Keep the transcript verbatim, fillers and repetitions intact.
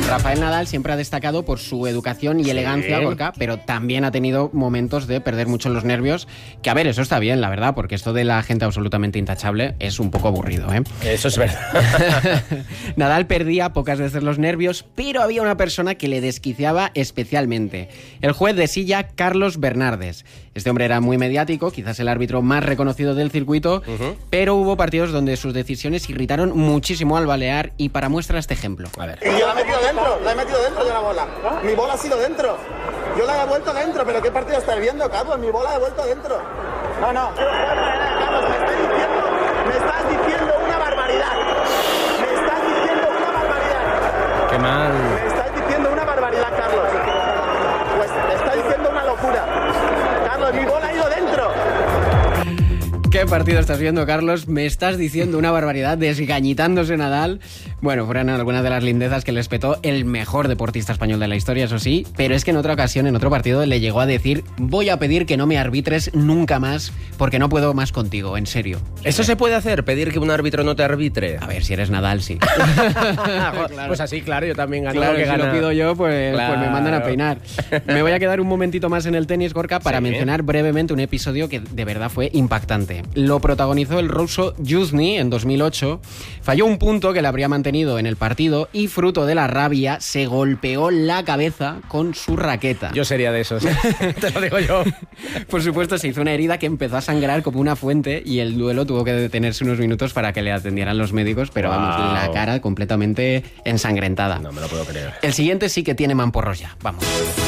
Rafael Nadal siempre ha destacado por su educación y Sí. elegancia, Gorka, pero también ha tenido momentos de perder mucho los nervios, que a ver, eso está bien, la verdad, porque esto de la gente absolutamente intachable es un poco aburrido, ¿eh? Eso es verdad. Nadal perdía pocas veces los nervios, pero había una persona que le desquiciaba especialmente. El juez de silla, Carlos Bernardes. Este hombre era muy mediático, quizás el árbitro más reconocido del circuito, uh-huh. pero hubo partidos donde sus decisiones irritaron muchísimo al balear, y para muestra este ejemplo. A ver. Y yo la he metido dentro, la he metido dentro de la bola. Mi bola ha sido dentro. Yo la he vuelto dentro, pero ¿qué partido estás viendo, Carlos? Mi bola la he vuelto dentro. No, no. Carlos, me estás diciendo, me estás diciendo una barbaridad. Me estás diciendo una barbaridad. Qué mal. Me estás diciendo una barbaridad, Carlos. Pues me estás diciendo una locura. Carlos, mi bola ha ido dentro. ¿Qué partido estás viendo, Carlos? Me estás diciendo una barbaridad, desgañitándose Nadal. Bueno, fueron algunas de las lindezas que le espetó el mejor deportista español de la historia, eso sí, pero es que en otra ocasión, en otro partido, le llegó a decir: voy a pedir que no me arbitres nunca más, porque no puedo más contigo, en serio. ¿Eso se puede hacer? ¿Pedir que un árbitro no te arbitre? A ver, si eres Nadal, sí. Claro. Pues así, claro, yo también gano Claro, lo que si gana. lo pido yo, pues, Claro. pues me mandan a peinar. Me voy a quedar un momentito más en el tenis, Gorka, para Sí. mencionar brevemente un episodio que de verdad fue impactante. Lo protagonizó el ruso Yuzny en dos mil ocho. Falló un punto que le habría mantenido en el partido y, fruto de la rabia, se golpeó la cabeza con su raqueta. Yo sería de esos, te lo digo yo. Por supuesto, se hizo una herida que empezó a sangrar como una fuente, y el duelo tuvo que detenerse unos minutos para que le atendieran los médicos, pero Wow. vamos, la cara completamente ensangrentada. No me lo puedo creer. El siguiente sí que tiene mamporros ya, vamos.